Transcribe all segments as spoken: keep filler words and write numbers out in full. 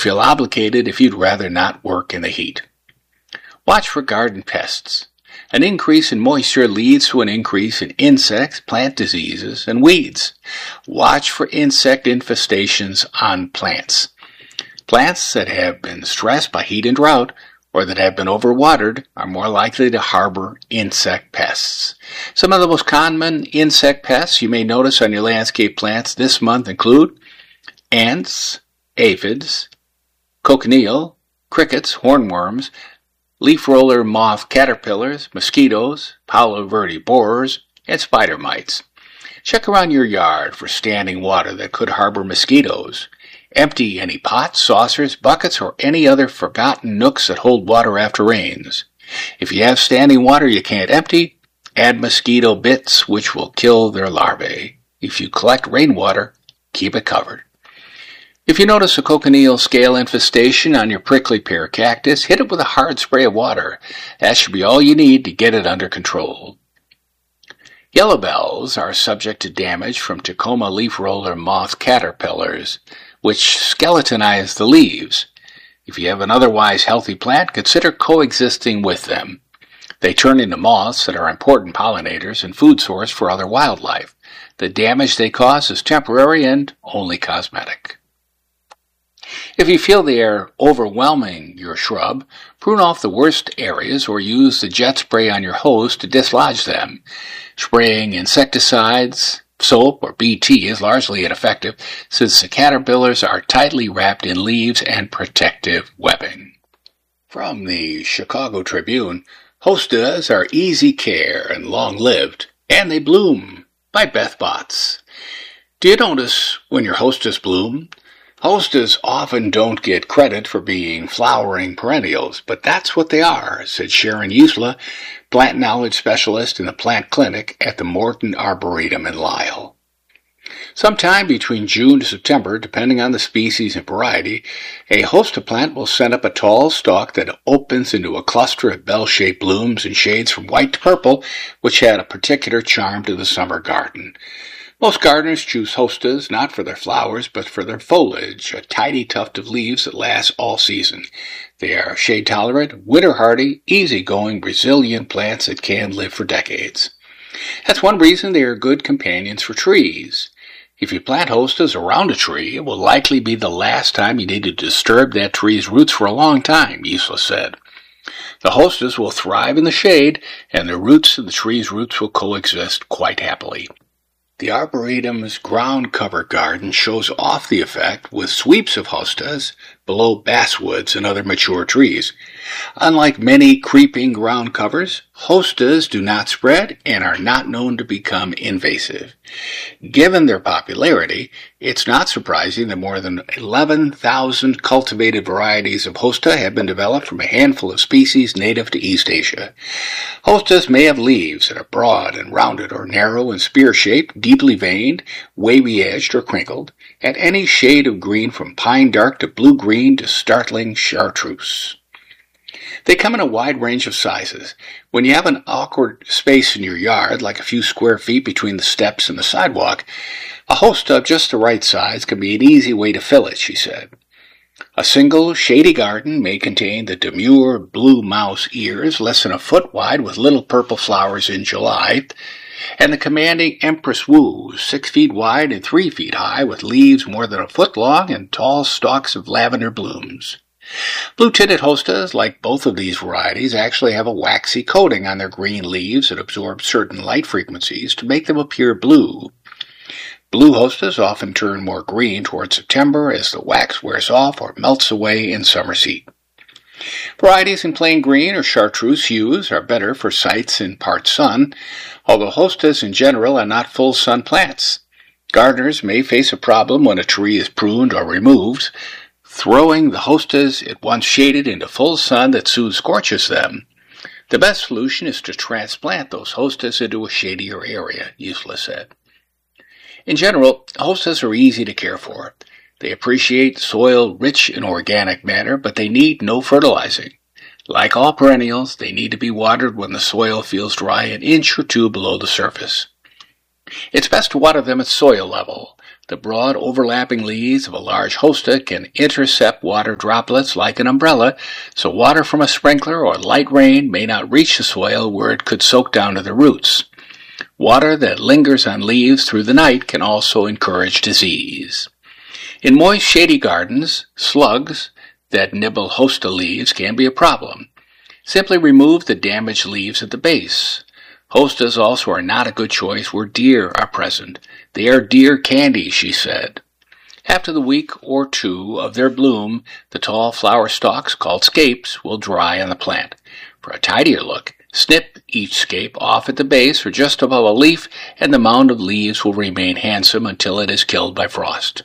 feel obligated if you'd rather not work in the heat. Watch for garden pests. An increase in moisture leads to an increase in insects, plant diseases, and weeds. Watch for insect infestations on plants. Plants that have been stressed by heat and drought or that have been overwatered are more likely to harbor insect pests. Some of the most common insect pests you may notice on your landscape plants this month include ants, aphids, cochineal, crickets, hornworms, leaf roller moth caterpillars, mosquitoes, Palo Verde borers, and spider mites. Check around your yard for standing water that could harbor mosquitoes. Empty any pots, saucers, buckets, or any other forgotten nooks that hold water after rains. If you have standing water you can't empty, add mosquito bits which will kill their larvae. If you collect rainwater, keep it covered. If you notice a cochineal scale infestation on your prickly pear cactus, hit it with a hard spray of water. That should be all you need to get it under control. Yellow bells are subject to damage from Tacoma leaf roller moth caterpillars, which skeletonize the leaves. If you have an otherwise healthy plant, consider coexisting with them. They turn into moths that are important pollinators and food source for other wildlife. The damage they cause is temporary and only cosmetic. If you feel they are overwhelming your shrub, prune off the worst areas or use the jet spray on your hose to dislodge them. Spraying insecticides, soap, or B T is largely ineffective since the caterpillars are tightly wrapped in leaves and protective webbing. From the Chicago Tribune, hostas are easy care and long-lived, and they bloom, by Beth Botts. Do you notice when your hostas bloom? Hostas often don't get credit for being flowering perennials, but that's what they are, said Sharon Usla, plant knowledge specialist in the plant clinic at the Morton Arboretum in Lisle. Sometime between June to September, depending on the species and variety, a hosta plant will send up a tall stalk that opens into a cluster of bell-shaped blooms in shades from white to purple, which add a particular charm to the summer garden. Most gardeners choose hostas not for their flowers, but for their foliage, a tidy tuft of leaves that lasts all season. They are shade-tolerant, winter-hardy, easy-going, resilient plants that can live for decades. That's one reason they are good companions for trees. If you plant hostas around a tree, it will likely be the last time you need to disturb that tree's roots for a long time, Usla said. The hostas will thrive in the shade, and the roots and the tree's roots will coexist quite happily. The Arboretum's ground cover garden shows off the effect with sweeps of hostas below basswoods and other mature trees. Unlike many creeping ground covers, hostas do not spread and are not known to become invasive. Given their popularity, it's not surprising that more than eleven thousand cultivated varieties of hosta have been developed from a handful of species native to East Asia. Hostas may have leaves that are broad and rounded or narrow and spear-shaped, deeply veined, wavy-edged, or crinkled, at any shade of green from pine dark to blue-green to startling chartreuse. They come in a wide range of sizes. When you have an awkward space in your yard, like a few square feet between the steps and the sidewalk, a hosta of just the right size can be an easy way to fill it, she said. A single shady garden may contain the demure blue mouse ears, less than a foot wide with little purple flowers in July, and the commanding Empress Wu, six feet wide and three feet high, with leaves more than a foot long and tall stalks of lavender blooms. Blue-tinted hostas, like both of these varieties, actually have a waxy coating on their green leaves that absorb certain light frequencies to make them appear blue. Blue hostas often turn more green toward September as the wax wears off or melts away in summer's heat. Varieties in plain green or chartreuse hues are better for sites in part sun, although hostas in general are not full sun plants. Gardeners may face a problem when a tree is pruned or removed, throwing the hostas it once shaded into full sun that soon scorches them. The best solution is to transplant those hostas into a shadier area, Usla said. In general, hostas are easy to care for. They appreciate soil rich in organic matter, but they need no fertilizing. Like all perennials, they need to be watered when the soil feels dry an inch or two below the surface. It's best to water them at soil level, The broad overlapping leaves of a large hosta can intercept water droplets like an umbrella, so water from a sprinkler or light rain may not reach the soil where it could soak down to the roots. Water that lingers on leaves through the night can also encourage disease. In moist, shady gardens, slugs that nibble hosta leaves can be a problem. Simply remove the damaged leaves at the base. Hostas also are not a good choice where deer are present. They are deer candy, she said. After the week or two of their bloom, the tall flower stalks, called scapes, will dry on the plant. For a tidier look, snip each scape off at the base or just above a leaf, and the mound of leaves will remain handsome until it is killed by frost.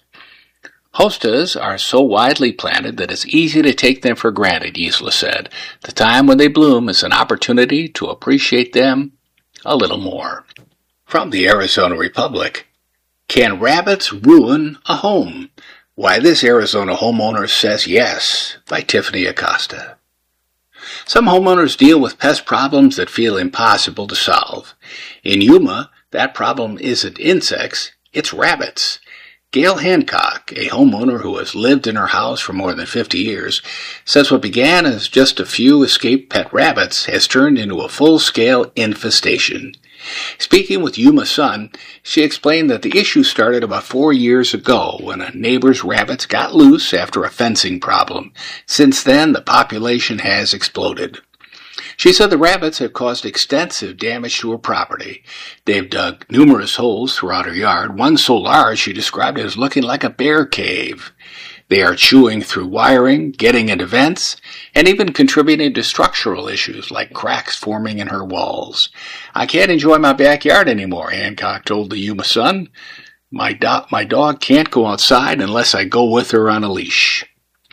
Hostas are so widely planted that it's easy to take them for granted, Gisela said. The time when they bloom is an opportunity to appreciate them a little more. From the Arizona Republic, can rabbits ruin a home? Why this Arizona homeowner says yes, by Tiffany Acosta. Some homeowners deal with pest problems that feel impossible to solve. In Yuma, that problem isn't insects, it's rabbits. Gail Hancock, a homeowner who has lived in her house for more than fifty years, says what began as just a few escaped pet rabbits has turned into a full-scale infestation. Speaking with Yuma Sun, she explained that the issue started about four years ago when a neighbor's rabbits got loose after a fencing problem. Since then, the population has exploded. She said the rabbits have caused extensive damage to her property. They've dug numerous holes throughout her yard, one so large she described it as looking like a bear cave. They are chewing through wiring, getting into vents, and even contributing to structural issues like cracks forming in her walls. I can't enjoy my backyard anymore, Hancock told the Yuma Sun. My, do- my dog can't go outside unless I go with her on a leash.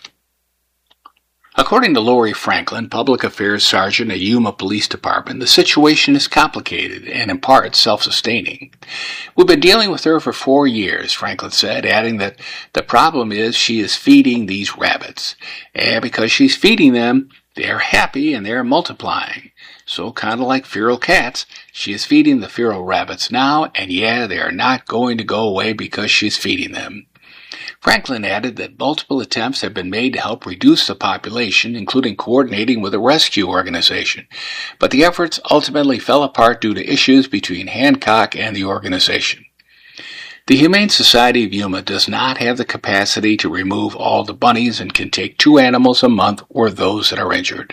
According to Lori Franklin, Public Affairs Sergeant at Yuma Police Department, the situation is complicated and in part self-sustaining. We've been dealing with her for four years, Franklin said, adding that the problem is she is feeding these rabbits. And because she's feeding them, they're happy and they're multiplying. So kind of like feral cats, she is feeding the feral rabbits now, and yeah, they are not going to go away because she's feeding them. Franklin added that multiple attempts have been made to help reduce the population, including coordinating with a rescue organization, but the efforts ultimately fell apart due to issues between Hancock and the organization. The Humane Society of Yuma does not have the capacity to remove all the bunnies and can take two animals a month or those that are injured.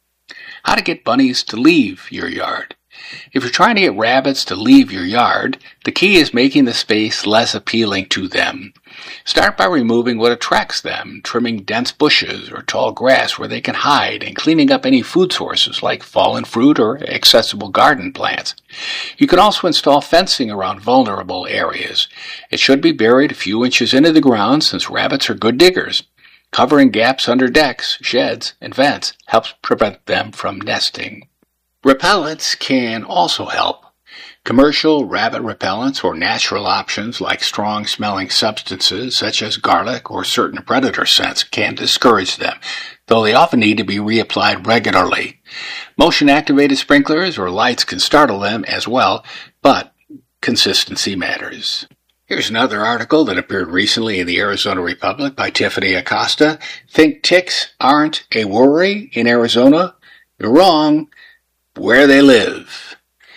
How to get bunnies to leave your yard. If you're trying to get rabbits to leave your yard, the key is making the space less appealing to them. Start by removing what attracts them, trimming dense bushes or tall grass where they can hide, and cleaning up any food sources like fallen fruit or accessible garden plants. You can also install fencing around vulnerable areas. It should be buried a few inches into the ground since rabbits are good diggers. Covering gaps under decks, sheds, and vents helps prevent them from nesting. Repellents can also help. Commercial rabbit repellents or natural options like strong-smelling substances such as garlic or certain predator scents can discourage them, though they often need to be reapplied regularly. Motion-activated sprinklers or lights can startle them as well, but consistency matters. Here's another article that appeared recently in the Arizona Republic by Tiffany Acosta. Think ticks aren't a worry in Arizona? You're wrong. Where they live.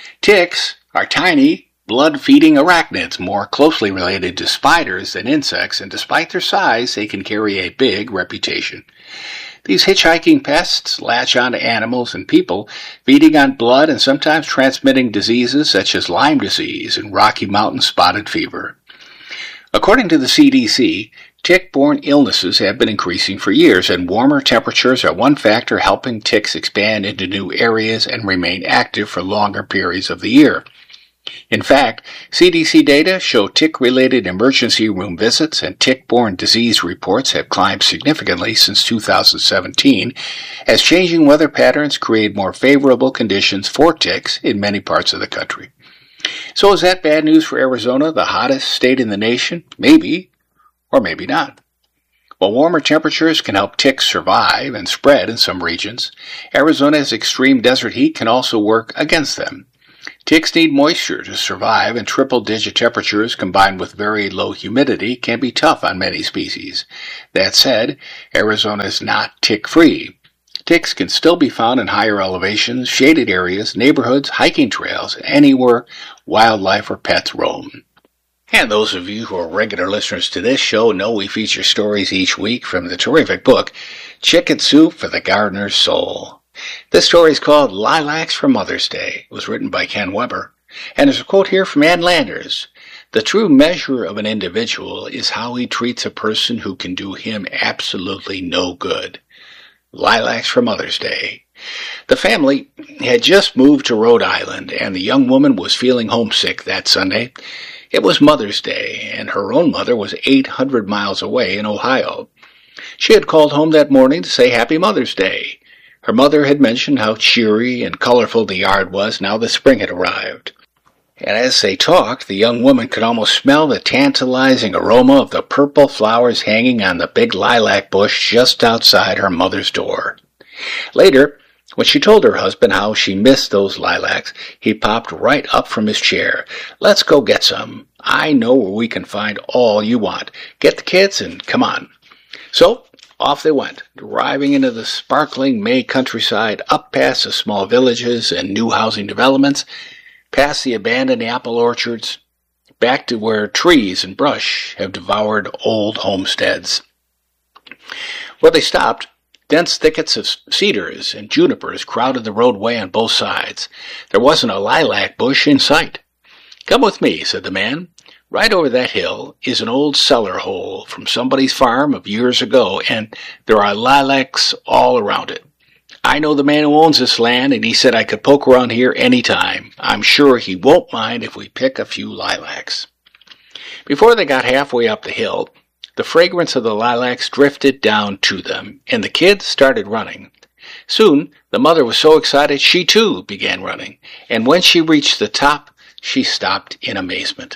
Ticks are tiny, blood-feeding arachnids more closely related to spiders than insects, and despite their size, they can carry a big reputation. These hitchhiking pests latch onto animals and people, feeding on blood and sometimes transmitting diseases such as Lyme disease and Rocky Mountain spotted fever. According to the C D C, tick-borne illnesses have been increasing for years, and warmer temperatures are one factor helping ticks expand into new areas and remain active for longer periods of the year. In fact, C D C data show tick-related emergency room visits and tick-borne disease reports have climbed significantly since two thousand seventeen, as changing weather patterns create more favorable conditions for ticks in many parts of the country. So is that bad news for Arizona, the hottest state in the nation? Maybe. Or maybe not. While warmer temperatures can help ticks survive and spread in some regions, Arizona's extreme desert heat can also work against them. Ticks need moisture to survive, and triple-digit temperatures combined with very low humidity can be tough on many species. That said, Arizona is not tick-free. Ticks can still be found in higher elevations, shaded areas, neighborhoods, hiking trails, anywhere wildlife or pets roam. And those of you who are regular listeners to this show know we feature stories each week from the terrific book, Chicken Soup for the Gardener's Soul. This story is called Lilacs for Mother's Day. It was written by Ken Weber. And there's a quote here from Ann Landers. The true measure of an individual is how he treats a person who can do him absolutely no good. Lilacs for Mother's Day. The family had just moved to Rhode Island, and the young woman was feeling homesick that Sunday. It was Mother's Day, and her own mother was eight hundred miles away in Ohio. She had called home that morning to say Happy Mother's Day. Her mother had mentioned how cheery and colorful the yard was now that spring had arrived. And as they talked, the young woman could almost smell the tantalizing aroma of the purple flowers hanging on the big lilac bush just outside her mother's door. Later, when she told her husband how she missed those lilacs, he popped right up from his chair. Let's go get some. I know where we can find all you want. Get the kids and come on. So, off they went, driving into the sparkling May countryside, up past the small villages and new housing developments, past the abandoned apple orchards, back to where trees and brush have devoured old homesteads. Where they stopped, dense thickets of cedars and junipers crowded the roadway on both sides. There wasn't a lilac bush in sight. Come with me, said the man. Right over that hill is an old cellar hole from somebody's farm of years ago, and there are lilacs all around it. I know the man who owns this land, and he said I could poke around here any time. I'm sure he won't mind if we pick a few lilacs. Before they got halfway up the hill, the fragrance of the lilacs drifted down to them, and the kids started running. Soon, the mother was so excited she too began running, and when she reached the top, she stopped in amazement.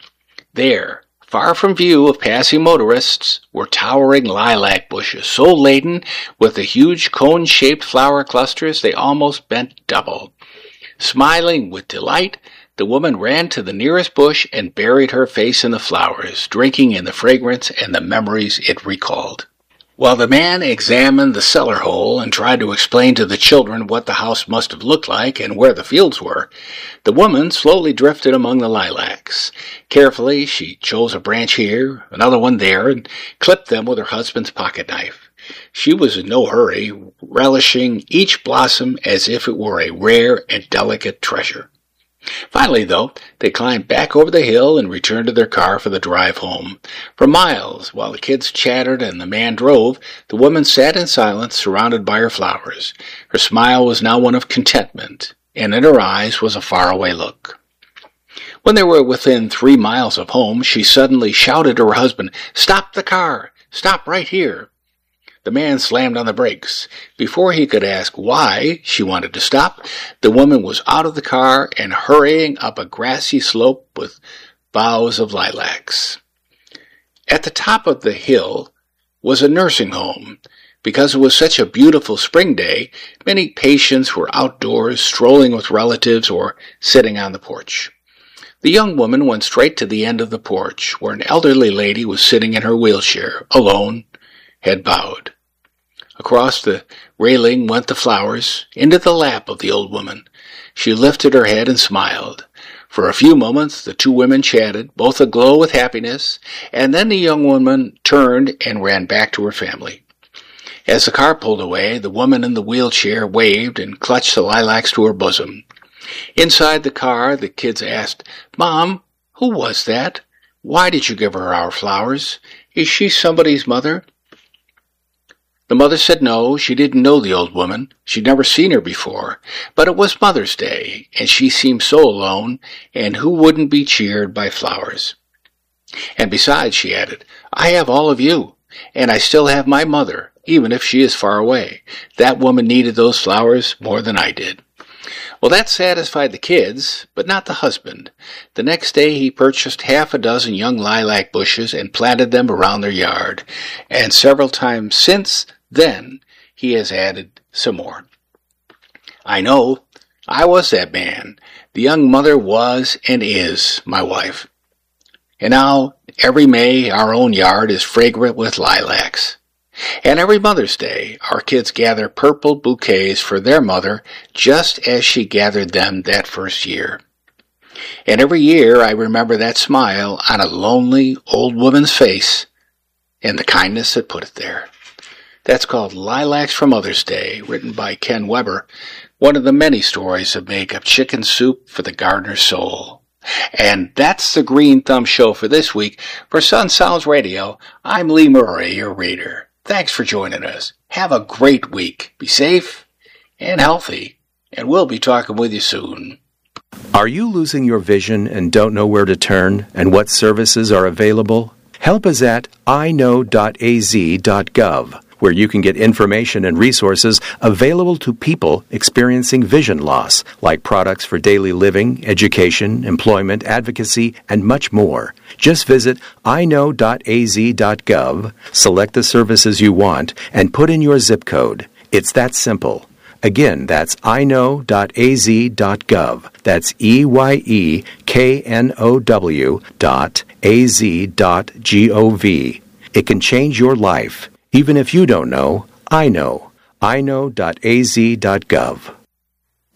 There, far from view of passing motorists, were towering lilac bushes, so laden with the huge cone-shaped flower clusters they almost bent double. Smiling with delight, the woman ran to the nearest bush and buried her face in the flowers, drinking in the fragrance and the memories it recalled. While the man examined the cellar hole and tried to explain to the children what the house must have looked like and where the fields were, the woman slowly drifted among the lilacs. Carefully, she chose a branch here, another one there, and clipped them with her husband's pocket knife. She was in no hurry, relishing each blossom as if it were a rare and delicate treasure. Finally, though, they climbed back over the hill and returned to their car for the drive home. For miles, while the kids chattered and the man drove, the woman sat in silence, surrounded by her flowers. Her smile was now one of contentment, and in her eyes was a faraway look. When they were within three miles of home, she suddenly shouted to her husband, "Stop the car! Stop right here!" The man slammed on the brakes. Before he could ask why she wanted to stop, the woman was out of the car and hurrying up a grassy slope with boughs of lilacs. At the top of the hill was a nursing home. Because it was such a beautiful spring day, many patients were outdoors, strolling with relatives or sitting on the porch. The young woman went straight to the end of the porch, where an elderly lady was sitting in her wheelchair, alone, head bowed. Across the railing went the flowers, into the lap of the old woman. She lifted her head and smiled. For a few moments the two women chatted, both aglow with happiness, and then the young woman turned and ran back to her family. As the car pulled away, the woman in the wheelchair waved and clutched the lilacs to her bosom. Inside the car, the kids asked, "Mom, who was that? Why did you give her our flowers? Is she somebody's mother?" The mother said no, she didn't know the old woman. She'd never seen her before. But it was Mother's Day, and she seemed so alone, and who wouldn't be cheered by flowers? And besides, she added, I have all of you, and I still have my mother, even if she is far away. That woman needed those flowers more than I did. Well, that satisfied the kids, but not the husband. The next day he purchased half a dozen young lilac bushes and planted them around their yard, and several times since then he has added some more. I know I was that man. The young mother was and is my wife. And now, every May, our own yard is fragrant with lilacs. And every Mother's Day, our kids gather purple bouquets for their mother just as she gathered them that first year. And every year I remember that smile on a lonely old woman's face and the kindness that put it there. That's called Lilacs for Mother's Day, written by Ken Weber, one of the many stories that make up chicken soup for the gardener's soul. And that's the Green Thumb Show for this week. For Sun Sounds Radio, I'm Lee Murray, your reader. Thanks for joining us. Have a great week. Be safe and healthy, and we'll be talking with you soon. Are you losing your vision and don't know where to turn and what services are available? Help us at i know dot a z dot gov, where you can get information and resources available to people experiencing vision loss, like products for daily living, education, employment, advocacy, and much more. Just visit i know dot a z dot gov, select the services you want, and put in your zip code. It's that simple. Again, that's i know dot a z dot gov. That's E Y E K N O W dot A Z dot G O V. It can change your life. Even if you don't know, I know. i know dot a z dot gov.